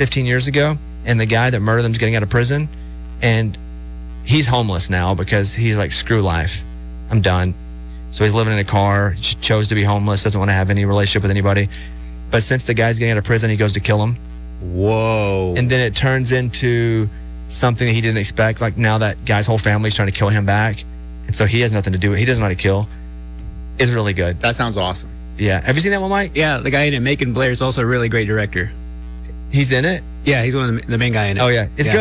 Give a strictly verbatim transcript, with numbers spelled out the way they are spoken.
fifteen years ago, and the guy that murdered them is getting out of prison, and he's homeless now because he's like, screw life, I'm done. So he's living in a car, ch- chose to be homeless, doesn't want to have any relationship with anybody. But since the guy's getting out of prison, he goes to kill him. Whoa. And then it turns into something that he didn't expect. Like now that guy's whole family's trying to kill him back. And so he has nothing to do with it. He doesn't know how to kill. It's really good. That sounds awesome. Yeah. Have you seen that one, Mike? Yeah, the guy in it, Macon Blair, is also a really great director. He's in it? Yeah, he's one of the, the main guy in it. Oh, yeah. It's Yeah. good.